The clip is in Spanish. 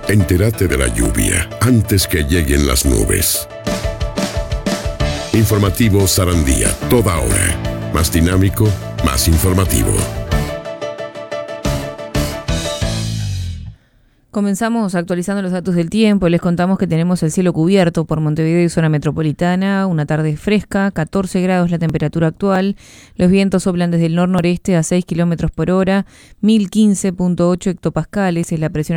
Entérate de la lluvia antes que lleguen las nubes. Informativo Sarandía, toda hora. Más dinámico, más informativo. Comenzamos actualizando los datos del tiempo. Les contamos que tenemos el cielo cubierto por Montevideo y zona metropolitana, una tarde fresca, 14 grados la temperatura actual, los vientos soplan desde el nor-noreste a 6 kilómetros por hora, 1015.8 hectopascales es la presión